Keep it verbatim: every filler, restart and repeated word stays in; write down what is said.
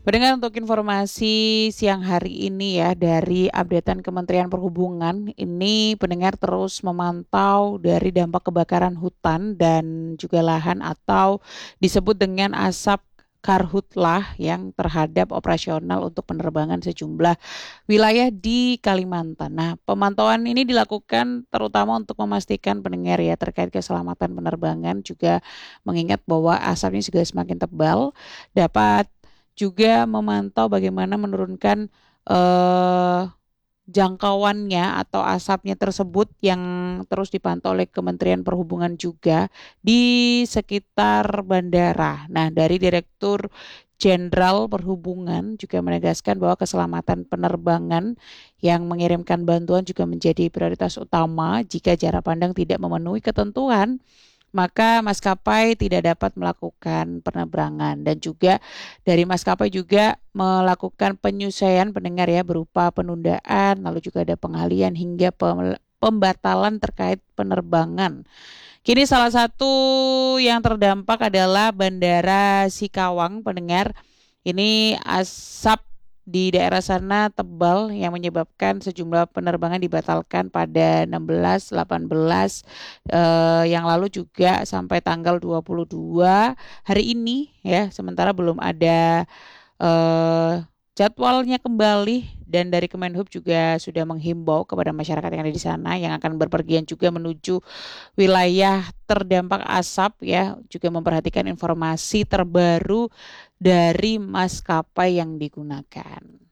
Pendengar, untuk informasi siang hari ini ya dari updatean Kementerian Perhubungan, ini pendengar terus memantau dari dampak kebakaran hutan dan juga lahan atau disebut dengan asap karhutlah yang terhadap operasional untuk penerbangan sejumlah wilayah di Kalimantan. Nah, pemantauan ini dilakukan terutama untuk memastikan pendengar ya terkait keselamatan penerbangan, juga mengingat bahwa asapnya juga semakin tebal, dapat juga memantau bagaimana menurunkan eh, jangkauannya atau asapnya tersebut yang terus dipantau oleh Kementerian Perhubungan juga di sekitar bandara. Nah, dari Direktur Jenderal Perhubungan juga menegaskan bahwa keselamatan penerbangan yang mengirimkan bantuan juga menjadi prioritas utama. Jika jarak pandang tidak memenuhi ketentuan, maka maskapai tidak dapat melakukan penerbangan, dan juga dari maskapai juga melakukan penyesuaian pendengar ya berupa penundaan, lalu juga ada pengalian hingga pembatalan terkait penerbangan. Kini salah satu yang terdampak adalah Bandara Sikawang pendengar. Ini asap di daerah sana tebal yang menyebabkan sejumlah penerbangan dibatalkan pada enam belas, delapan belas eh, yang lalu juga sampai tanggal dua puluh dua hari ini ya. Sementara belum ada eh, jadwalnya kembali, dan dari Kemenhub juga sudah menghimbau kepada masyarakat yang ada di sana yang akan berpergian juga menuju wilayah terdampak asap ya, juga memperhatikan informasi terbaru dari maskapai yang digunakan.